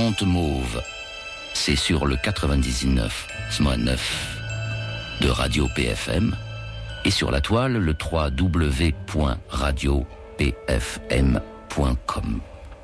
Monte Mauve. C'est sur le 99.9 de Radio PFM et sur la toile le www.radiopfm.com.